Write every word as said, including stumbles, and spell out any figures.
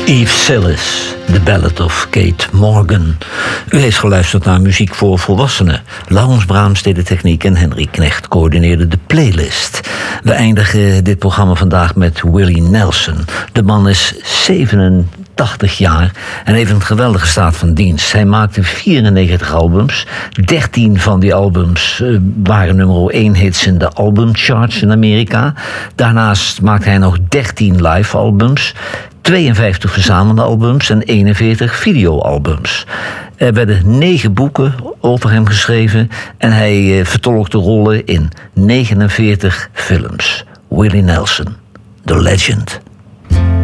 Eve Sillis, The Ballad of Kate Morgan. U heeft geluisterd naar muziek voor volwassenen. Laurens Braams deed de techniek en Henry Knecht coördineerde de playlist. We eindigen dit programma vandaag met Willie Nelson. De man is zevenentachtig jaar en heeft een geweldige staat van dienst. Hij maakte vierennegentig albums. dertien van die albums uh, waren nummer één hits in de albumcharts in Amerika. Daarnaast maakte hij nog dertien live albums, tweeënvijftig verzamelde albums en eenenveertig videoalbums. Er werden negen boeken over hem geschreven en hij uh, vertolkte rollen in negenenveertig films. Willie Nelson, The Legend.